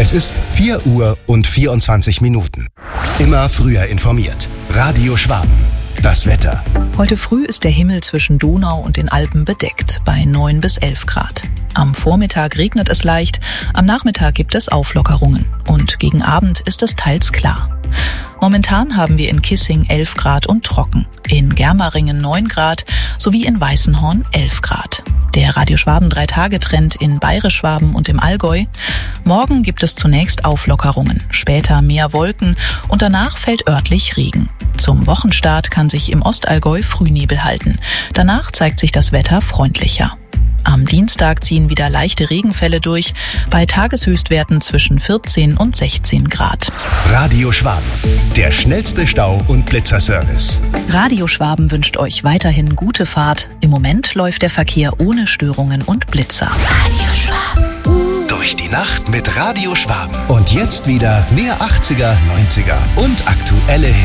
Es ist 4 Uhr und 24 Minuten. Immer früher informiert. Radio Schwaben. Das Wetter. Heute früh ist der Himmel zwischen Donau und den Alpen bedeckt, bei 9 bis 11 Grad. Am Vormittag regnet es leicht, am Nachmittag gibt es Auflockerungen und gegen Abend ist es teils klar. Momentan haben wir in Kissing 11 Grad und trocken, in Germeringen 9 Grad sowie in Weißenhorn 11 Grad. Der Radio Schwaben 3-Tage-Trend in Bayerisch-Schwaben und im Allgäu. Morgen gibt es zunächst Auflockerungen, später mehr Wolken und danach fällt örtlich Regen. Zum Wochenstart kann sich im Ostallgäu Frühnebel halten. Danach zeigt sich das Wetter freundlicher. Am Dienstag ziehen wieder leichte Regenfälle durch, bei Tageshöchstwerten zwischen 14 und 16 Grad. Radio Schwaben, der schnellste Stau- und Blitzerservice. Radio Schwaben wünscht euch weiterhin gute Fahrt. Im Moment läuft der Verkehr ohne Störungen und Blitzer. Radio Schwaben. Durch die Nacht mit Radio Schwaben. Und jetzt wieder mehr 80er, 90er und aktuelle Hits.